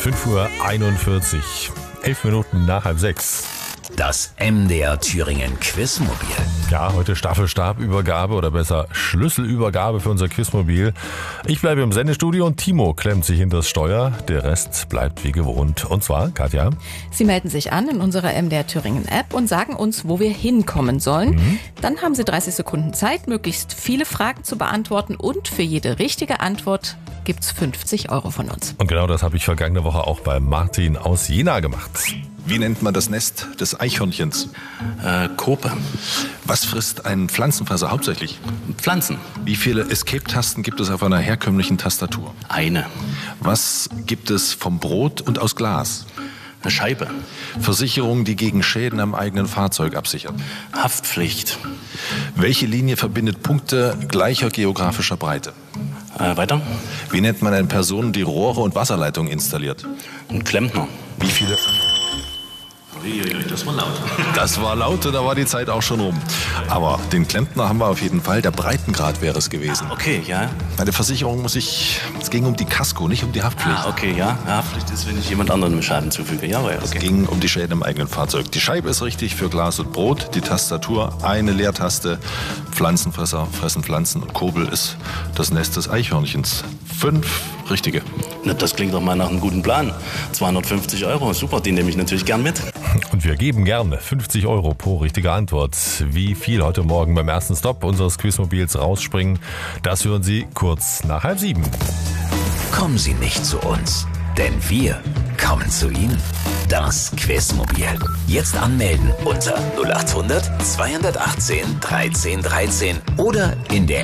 5:41 Uhr, 11 Minuten nach 5:30. Das MDR Thüringen Quizmobil. Ja, heute Staffelstabübergabe oder besser Schlüsselübergabe für unser Quizmobil. Ich bleibe im Sendestudio und Timo klemmt sich hinter das Steuer. Der Rest bleibt wie gewohnt. Und zwar, Katja? Sie melden sich an in unserer MDR Thüringen App und sagen uns, wo wir hinkommen sollen. Dann haben Sie 30 Sekunden Zeit, möglichst viele Fragen zu beantworten. Und für jede richtige Antwort gibt's 50 Euro von uns. Und genau das habe ich vergangene Woche auch bei Martin aus Jena gemacht. Wie nennt man das Nest des Eichhörnchens? Kope. Was frisst ein Pflanzenfresser hauptsächlich? Pflanzen. Wie viele Escape-Tasten gibt es auf einer herkömmlichen Tastatur? Eine. Was gibt es vom Brot und aus Glas? Eine Scheibe. Versicherungen, die gegen Schäden am eigenen Fahrzeug absichern. Haftpflicht. Welche Linie verbindet Punkte gleicher geografischer Breite? Weiter. Wie nennt man eine Person, die Rohre und Wasserleitungen installiert? Ein Klempner. Wie viele... Das war laut. Das war laut und da war die Zeit auch schon rum. Aber den Klempner haben wir auf jeden Fall. Der Breitengrad wäre es gewesen. Okay, ja. Bei der Versicherung es ging um die Kasko, nicht um die Haftpflicht. Okay, ja. Haftpflicht ist, wenn ich jemand anderen Schaden zufüge. Ja, okay. Es ging um die Schäden im eigenen Fahrzeug. Die Scheibe ist richtig für Glas und Brot. Die Tastatur, eine Leertaste. Pflanzenfresser fressen Pflanzen und Kurbel ist das Nest des Eichhörnchens. 5 richtige. Na, das klingt doch mal nach einem guten Plan. 250 Euro, super, den nehme ich natürlich gern mit. Und wir geben gerne 50 Euro pro richtige Antwort. Wie viel heute Morgen beim ersten Stopp unseres Quizmobils rausspringen, das hören Sie kurz nach 6:30. Kommen Sie nicht zu uns, denn wir kommen zu Ihnen. Das Quizmobil. Jetzt anmelden unter 0800 218 13 13 oder in der